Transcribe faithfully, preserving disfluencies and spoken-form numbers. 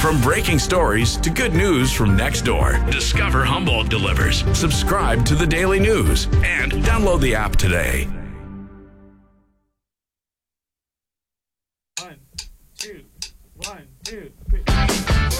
From breaking stories to good news from next door, discover Humboldt delivers. Subscribe to the Daily News and download the app today. One, two, one, two, three.